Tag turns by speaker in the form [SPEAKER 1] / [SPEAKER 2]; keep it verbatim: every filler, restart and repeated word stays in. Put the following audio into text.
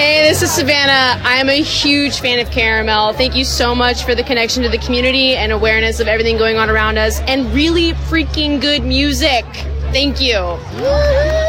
[SPEAKER 1] Hey, this is Savannah. I'm a huge fan of Caramel. Thank you so much for the connection to the community and awareness of everything going on around us, and really freaking good music. Thank you.